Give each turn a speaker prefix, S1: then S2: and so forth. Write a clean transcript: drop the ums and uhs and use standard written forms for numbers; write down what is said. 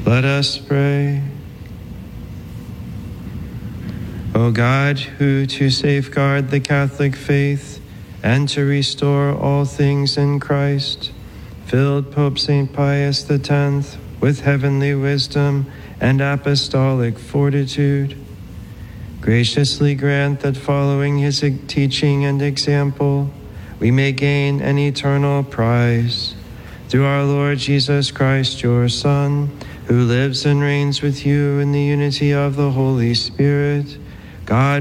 S1: Let us pray. O God, who to safeguard the Catholic faith and to restore all things in Christ, filled Pope St. Pius X with heavenly wisdom and apostolic fortitude, graciously grant that following his teaching and example, we may gain an eternal prize. Through our Lord Jesus Christ, your Son, who lives and reigns with you in the unity of the Holy Spirit, God,